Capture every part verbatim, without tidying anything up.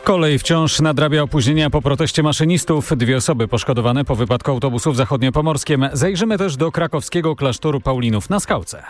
Kolej wciąż nadrabia opóźnienia po proteście maszynistów. Dwie osoby poszkodowane po wypadku autobusu w zachodniopomorskiem. Zajrzymy też do krakowskiego klasztoru Paulinów na Skałce.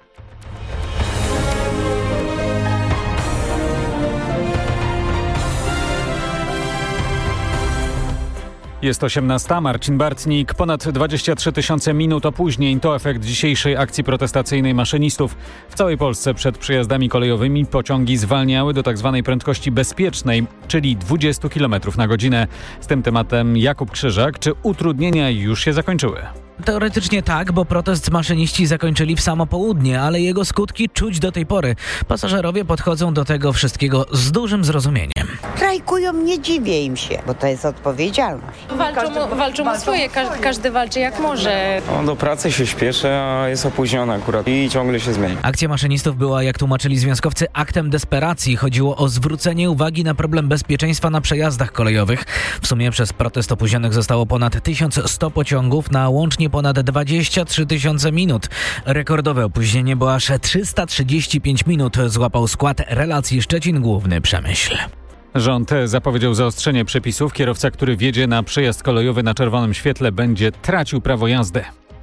Jest osiemnasta. Marcin Bartnik. Ponad dwadzieścia trzy tysiące minut opóźnień to efekt dzisiejszej akcji protestacyjnej maszynistów. W całej Polsce przed przejazdami kolejowymi pociągi zwalniały do tzw. prędkości bezpiecznej, czyli dwadzieścia kilometrów na godzinę. Z tym tematem Jakub Krzyżak. Czy utrudnienia już się zakończyły? Teoretycznie tak, bo protest maszyniści zakończyli w samo południe, ale jego skutki czuć do tej pory. Pasażerowie podchodzą do tego wszystkiego z dużym zrozumieniem. Strajkują, nie dziwię im się, bo to jest odpowiedzialność. Walczą, walczą o swoje, każdy, każdy walczy jak może. On do pracy się śpieszy, a jest opóźniony akurat i ciągle się zmienia. Akcja maszynistów była, jak tłumaczyli związkowcy, aktem desperacji. Chodziło o zwrócenie uwagi na problem bezpieczeństwa na przejazdach kolejowych. W sumie przez protest opóźnionych zostało ponad tysiąc sto pociągów na łącznie ponad dwadzieścia trzy tysiące minut. Rekordowe opóźnienie, bo aż trzysta trzydzieści pięć minut złapał skład relacji Szczecin Główny Przemyśl. Rząd zapowiedział zaostrzenie przepisów. Kierowca, który wjedzie na przejazd kolejowy na czerwonym świetle, będzie tracił prawo jazdy.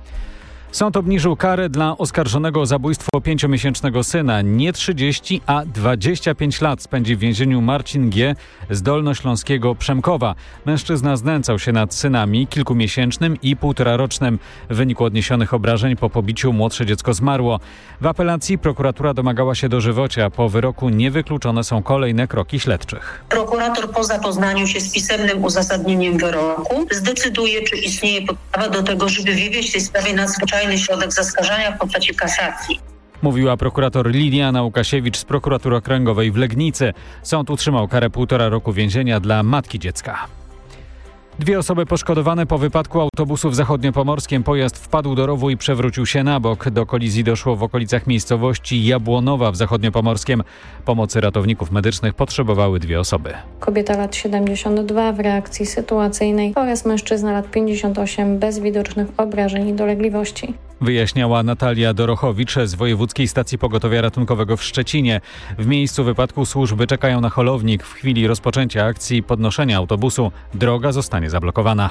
Sąd obniżył karę dla oskarżonego o zabójstwo pięciomiesięcznego syna. Nie trzydzieści, a dwadzieścia pięć lat spędzi w więzieniu Marcin G. z dolnośląskiego Przemkowa. Mężczyzna znęcał się nad synami kilkumiesięcznym i półtorarocznym. W wyniku odniesionych obrażeń po pobiciu młodsze dziecko zmarło. W apelacji prokuratura domagała się dożywocia. Po wyroku niewykluczone są kolejne kroki śledczych. Prokurator po zapoznaniu się z pisemnym uzasadnieniem wyroku zdecyduje, czy istnieje podstawa do tego, żeby wywieźć w tej sprawie nadzwyczajny środek zaskarżenia w postaci kasacji. Mówiła prokurator Liliana Łukasiewicz z prokuratury okręgowej w Legnicy. Sąd utrzymał karę półtora roku więzienia dla matki dziecka. Dwie osoby poszkodowane po wypadku autobusu w zachodniopomorskim. Pojazd wpadł do rowu i przewrócił się na bok. Do kolizji doszło w okolicach miejscowości Jabłonowa w zachodniopomorskim. Pomocy ratowników medycznych potrzebowały dwie osoby. Kobieta lat siedemdziesiąt dwa w reakcji sytuacyjnej oraz mężczyzna lat pięćdziesiąt osiem bez widocznych obrażeń i dolegliwości. Wyjaśniała Natalia Dorochowicz z Wojewódzkiej Stacji Pogotowia Ratunkowego w Szczecinie. W miejscu wypadku służby czekają na holownik. W chwili rozpoczęcia akcji podnoszenia autobusu droga zostanie zablokowana.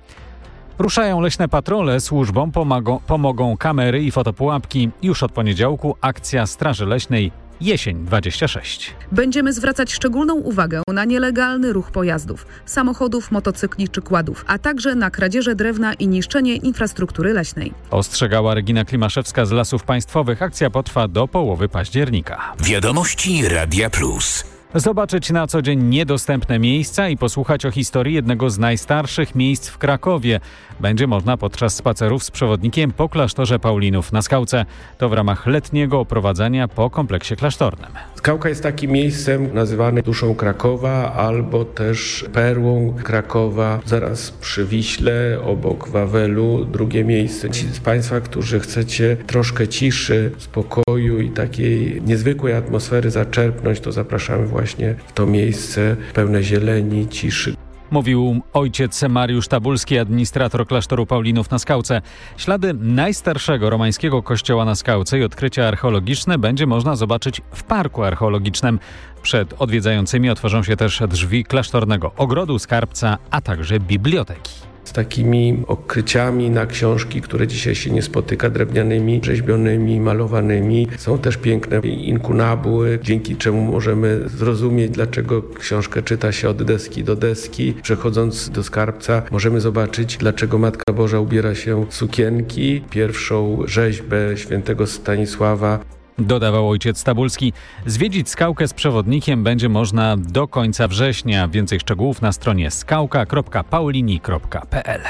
Ruszają leśne patrole. Służbom pomagą, pomogą kamery i fotopułapki. Już od poniedziałku akcja Straży Leśnej Jesień dwadzieścia sześć. Będziemy zwracać szczególną uwagę na nielegalny ruch pojazdów, samochodów, motocykli czy kładów, a także na kradzieże drewna i niszczenie infrastruktury leśnej. Ostrzegała Regina Klimaszewska z Lasów Państwowych. Akcja potrwa do połowy października. Wiadomości Radia Plus. Zobaczyć na co dzień niedostępne miejsca i posłuchać o historii jednego z najstarszych miejsc w Krakowie. Będzie można podczas spacerów z przewodnikiem po klasztorze Paulinów na Skałce. To w ramach letniego oprowadzania po kompleksie klasztornym. Skałka jest takim miejscem nazywanym duszą Krakowa albo też perłą Krakowa. Zaraz przy Wiśle, obok Wawelu, drugie miejsce. Ci z Państwa, którzy chcecie troszkę ciszy, spokoju i takiej niezwykłej atmosfery zaczerpnąć, to zapraszamy właśnie w to miejsce pełne zieleni, ciszy. Mówił ojciec Mariusz Tabulski, administrator klasztoru Paulinów na Skałce. Ślady najstarszego romańskiego kościoła na Skałce i odkrycia archeologiczne będzie można zobaczyć w parku archeologicznym. Przed odwiedzającymi otworzą się też drzwi klasztornego ogrodu, skarbca, a także biblioteki. Z takimi okryciami na książki, które dzisiaj się nie spotyka, drewnianymi, rzeźbionymi, malowanymi. Są też piękne inkunabły, dzięki czemu możemy zrozumieć, dlaczego książkę czyta się od deski do deski. Przechodząc do skarbca, możemy zobaczyć, dlaczego Matka Boża ubiera się w sukienki. Pierwszą rzeźbę świętego Stanisława. Dodawał ojciec Tabulski. Zwiedzić Skałkę z przewodnikiem będzie można do końca września. Więcej szczegółów na stronie skałka kropka paulini kropka p l.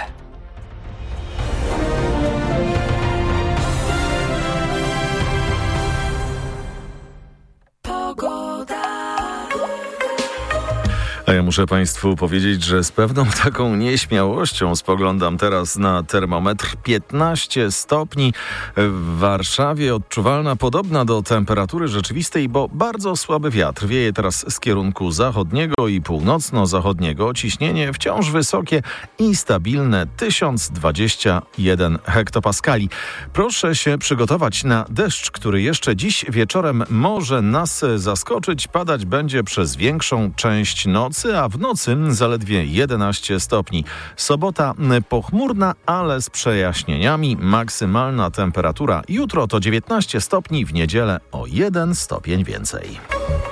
A ja muszę Państwu powiedzieć, że z pewną taką nieśmiałością spoglądam teraz na termometr. piętnaście stopni w Warszawie, odczuwalna podobna do temperatury rzeczywistej, bo bardzo słaby wiatr wieje teraz z kierunku zachodniego i północno-zachodniego. Ciśnienie wciąż wysokie i stabilne tysiąc dwadzieścia jeden hektopaskali. Proszę się przygotować na deszcz, który jeszcze dziś wieczorem może nas zaskoczyć. Padać będzie przez większą część nocy. północy, a w nocy zaledwie jedenaście stopni. Sobota pochmurna, ale z przejaśnieniami. Maksymalna temperatura jutro to dziewiętnaście stopni, w niedzielę o jeden stopień więcej.